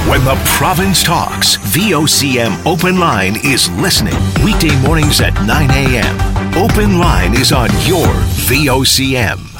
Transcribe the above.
When the province talks, VOCM Open Line is listening. Weekday mornings at 9 a.m. Open Line is on your VOCM.